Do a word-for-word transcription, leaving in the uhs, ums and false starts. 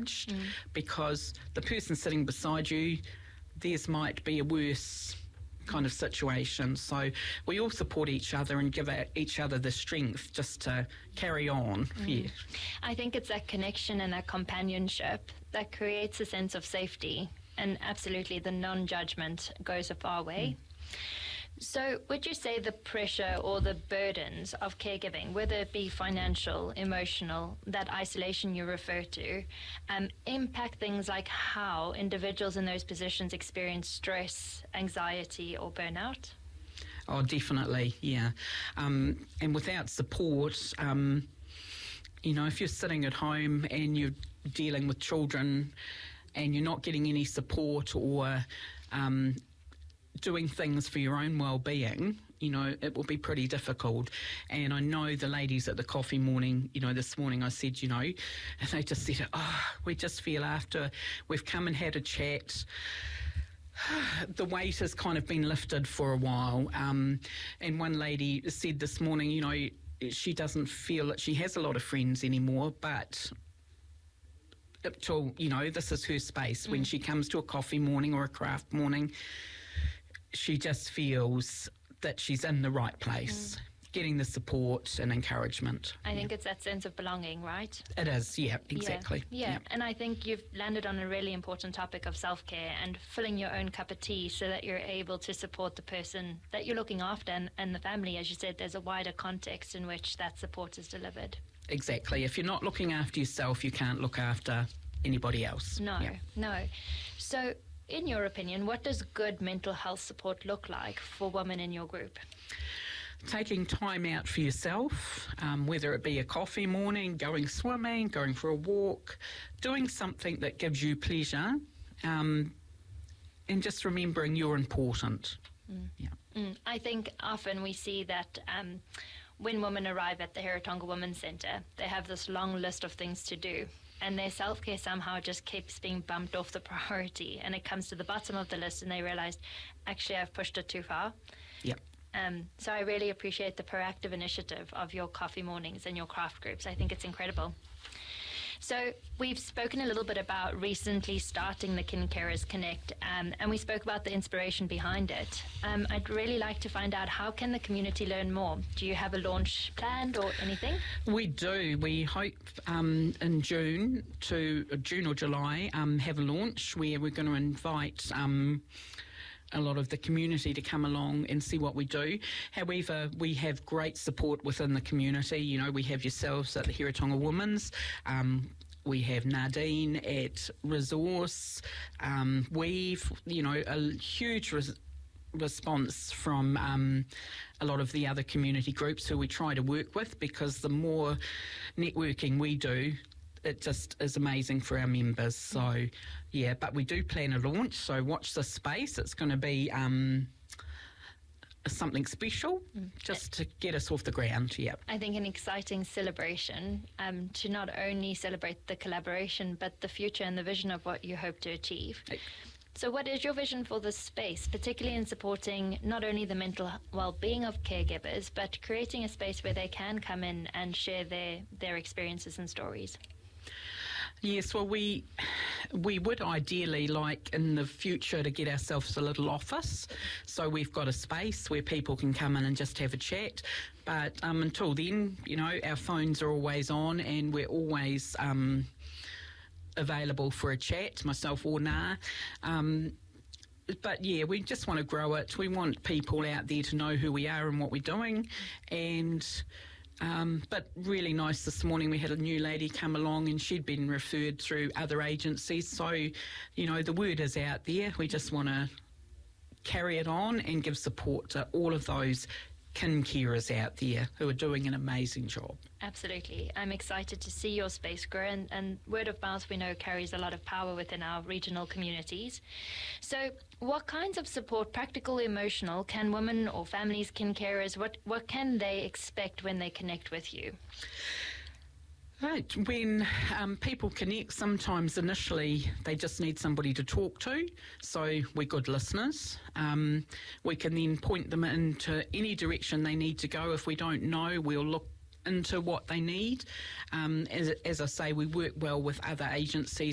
judged mm. because the person sitting beside you, theirs might be a worse kind of situation. So we all support each other and give each other the strength just to carry on. Mm. Yeah. I think it's that connection and that companionship that creates a sense of safety, and absolutely the non-judgment goes a far way. Mm. So would you say the pressure or the burdens of caregiving, whether it be financial, emotional, that isolation you refer to, um, impact things like how individuals in those positions experience stress, anxiety or burnout? Oh, definitely, yeah. Um, and without support, um, you know, if you're sitting at home and you're dealing with children and you're not getting any support or um, doing things for your own well-being, you know, it will be pretty difficult. And I know the ladies at the coffee morning, you know, this morning I said, you know, and they just said, oh, we just feel after we've come and had a chat, the weight has kind of been lifted for a while. Um, and one lady said this morning, you know, she doesn't feel that she has a lot of friends anymore, but till, you know, this is her space. Mm. When she comes to a coffee morning or a craft morning, she just feels that she's in the right place, mm. getting the support and encouragement. I think yeah. it's that sense of belonging, right? It is, yeah, exactly. Yeah. yeah, yeah. And I think you've landed on a really important topic of self-care and filling your own cup of tea so that you're able to support the person that you're looking after, and, and the family. As you said, there's a wider context in which that support is delivered. Exactly. If you're not looking after yourself, you can't look after anybody else. No, yeah. no. So, in your opinion, what does good mental health support look like for women in your group? Taking time out for yourself, um, whether it be a coffee morning, going swimming, going for a walk, doing something that gives you pleasure, um, and just remembering you're important. Mm. Yeah. Mm. I think often we see that um, when women arrive at the Hiratonga Women's Centre, they have this long list of things to do. And their self-care somehow just keeps being bumped off the priority, and it comes to the bottom of the list and they realised, actually, I've pushed it too far. Yep. Um, so I really appreciate the proactive initiative of your coffee mornings and your craft groups. I think it's incredible. So we've spoken a little bit about recently starting the Kin Carers Connect, um, and we spoke about the inspiration behind it. Um, I'd really like to find out, how can the community learn more? Do you have a launch planned or anything? We do. We hope um, in June to uh, June or July um, have a launch where we're going to invite Um, a lot of the community to come along and see what we do. However, we have great support within the community. You know, we have yourselves at the Hiratonga Women's. Um, we have Nadine at Resource, um, Weave, you know, a huge res- response from um, a lot of the other community groups who we try to work with, because the more networking we do, it just is amazing for our members. So, yeah, but we do plan a launch, so watch this space. It's going to be um, something special, mm. just to get us off the ground, yeah. I think an exciting celebration um, to not only celebrate the collaboration, but the future and the vision of what you hope to achieve. Hey. So what is your vision for this space, particularly in supporting not only the mental well-being of caregivers, but creating a space where they can come in and share their, their experiences and stories? Yes, well, we we would ideally like in the future to get ourselves a little office, so we've got a space where people can come in and just have a chat. But um, until then, you know, our phones are always on and we're always um, available for a chat, myself or Na. Um, But, yeah, we just want to grow it. We want people out there to know who we are and what we're doing. And Um, but really nice this morning, we had a new lady come along and she'd been referred through other agencies. So, you know, the word is out there. We just want to carry it on and give support to all of those kin carers out there who are doing an amazing job. Absolutely. I'm excited to see your space grow, and, and word of mouth we know carries a lot of power within our regional communities. So what kinds of support, practical, emotional, can women or families, kin carers, what, what can they expect when they connect with you? Right. When um, people connect, sometimes initially they just need somebody to talk to, so we're good listeners. Um, we can then point them into any direction they need to go. If we don't know, we'll look into what they need. Um, as, as I say, we work well with other agencies